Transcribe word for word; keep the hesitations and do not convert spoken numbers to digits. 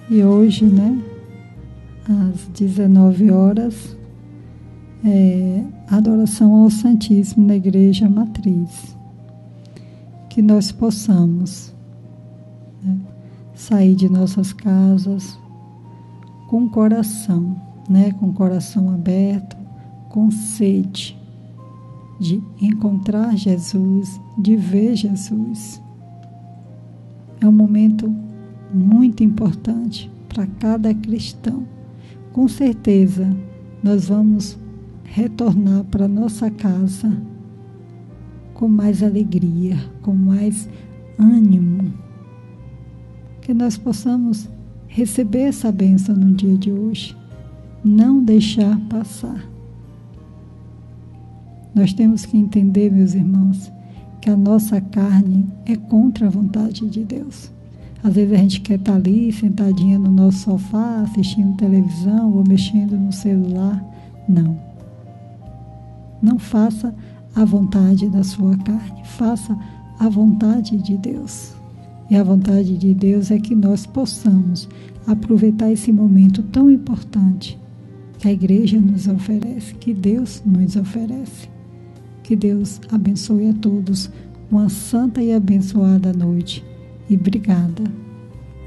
E hoje, né, às dezenove horas, é, adoração ao Santíssimo na Igreja Matriz. Que nós possamos, né, sair de nossas casas com o coração, né, com o coração aberto, com sede de encontrar Jesus, de ver Jesus. É um momento muito importante para cada cristão. Com certeza, nós vamos retornar para nossa casa com mais alegria, com mais ânimo. Que nós possamos receber essa bênção no dia de hoje, não deixar passar. Nós temos que entender, meus irmãos, que a nossa carne é contra a vontade de Deus. Às vezes a gente quer estar ali, sentadinha no nosso sofá, assistindo televisão ou mexendo no celular. Não. Não faça a vontade da sua carne, faça a vontade de Deus. E a vontade de Deus é que nós possamos aproveitar esse momento tão importante que a igreja nos oferece, que Deus nos oferece. Que Deus abençoe a todos uma santa e abençoada noite. E obrigada